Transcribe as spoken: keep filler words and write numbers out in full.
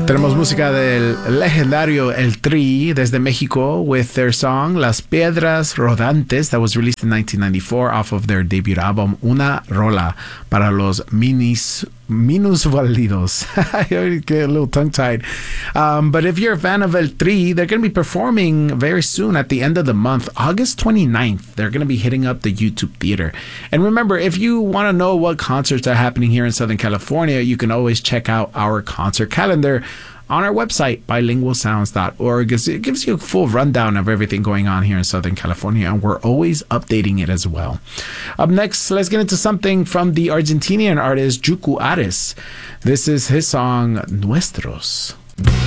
Tenemos música del legendario El Tri desde México with their song Las Piedras Rodantes that was released in nineteen ninety-four off of their debut album Una Rola para los minis minusválidos. I get a little tongue-tied. Um, but if you're a fan of El Tri, they're going to be performing very soon at the end of the month, August twenty-ninth. They're going to be hitting up the YouTube Theater. And remember, if you want to know what concerts are happening here in Southern California, you can always check out our concert calendar on our website, bilingual sounds dot org. It gives you a full rundown of everything going on here in Southern California, and we're always updating it as well. Up next, let's get into something from the Argentinian artist Juku Ares. This is his song, Nuestros.